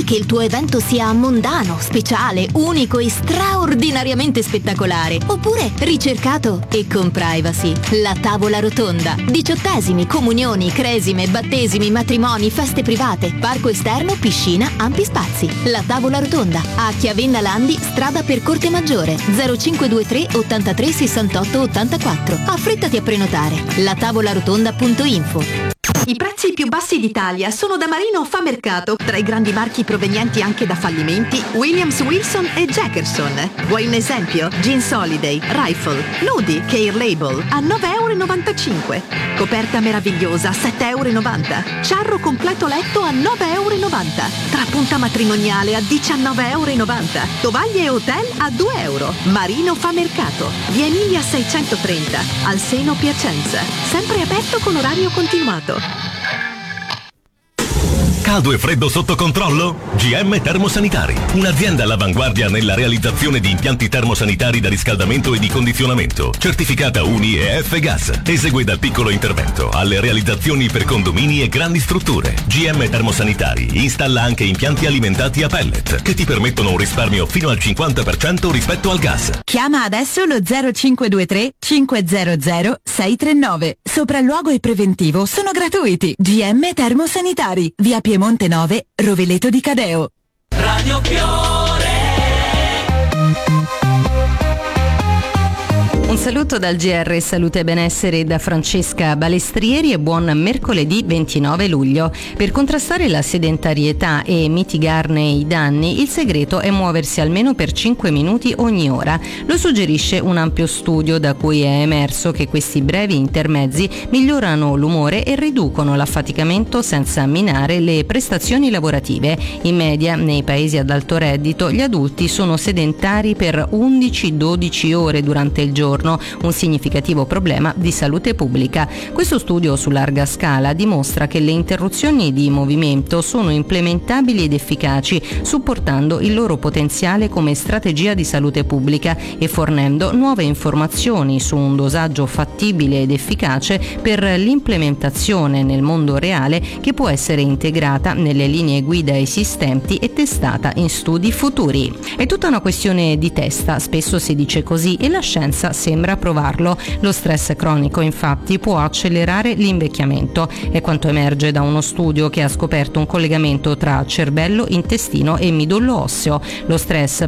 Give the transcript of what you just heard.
che il tuo evento sia mondano, speciale, unico e straordinariamente spettacolare, oppure ricercato e con privacy. La tavola rotonda. 18esimi, comunioni, cresime, battesimi, matrimoni, feste private, parco esterno, piscina, ampi spazi. La tavola rotonda. A Chiavenna Landi, strada per Corte Maggiore, 0523 83 68 84. Affrettati a prenotare. latavolarotonda.info. I prezzi più bassi d'Italia sono da Marino Fa Mercato, tra i grandi marchi provenienti anche da fallimenti Williams, Wilson e Jackerson. Vuoi un esempio? Jeans Holiday, Rifle, Nudi, Care Label a 9,95 €. Coperta meravigliosa a 7,90 €. Ciarro completo letto a 9,90 €. Trapunta matrimoniale a 19,90 €. Tovaglie e hotel a 2 €. Marino Fa Mercato, via Emilia 630, al Seno, Piacenza. Sempre aperto con orario continuato. Caldo e freddo sotto controllo? GM Termosanitari, un'azienda all'avanguardia nella realizzazione di impianti termosanitari da riscaldamento e di condizionamento, certificata UNI e F-Gas. Esegue dal piccolo intervento alle realizzazioni per condomini e grandi strutture. GM Termosanitari installa anche impianti alimentati a pellet che ti permettono un risparmio fino al 50% rispetto al gas. Chiama adesso lo 0523 500 639. Sopralluogo e preventivo sono gratuiti. GM Termosanitari, via Piemonte 9, Rovereto di Cadeo. Radio Fiore. Un saluto dal GR Salute e Benessere da Francesca Balestrieri e buon mercoledì 29 luglio. Per contrastare la sedentarietà e mitigarne i danni, il segreto è muoversi almeno per 5 minuti ogni ora. Lo suggerisce un ampio studio da cui è emerso che questi brevi intermezzi migliorano l'umore e riducono l'affaticamento senza minare le prestazioni lavorative. In media, nei paesi ad alto reddito, gli adulti sono sedentari per 11-12 ore durante il giorno, un significativo problema di salute pubblica. Questo studio su larga scala dimostra che le interruzioni di movimento sono implementabili ed efficaci, supportando il loro potenziale come strategia di salute pubblica e fornendo nuove informazioni su un dosaggio fattibile ed efficace per l'implementazione nel mondo reale, che può essere integrata nelle linee guida esistenti e testata in studi futuri. È tutta una questione di testa, spesso si dice così, e la scienza sembra provarlo. Lo stress cronico infatti può accelerare l'invecchiamento, è quanto emerge da uno studio che ha scoperto un collegamento tra cervello, intestino e midollo osseo. Lo stress